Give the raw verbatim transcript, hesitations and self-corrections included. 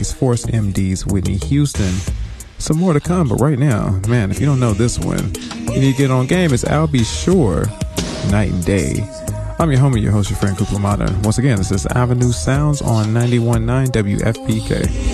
Grammys, Force M D's Whitney Houston. Some more to come, but right now, man, if you don't know this one, you need to get on game. It's I'll Be Sure, Night and Day. I'm your homie, your host, your friend, Kupla Mata. Once again, this is Avenue Sounds on ninety-one point nine W F P K.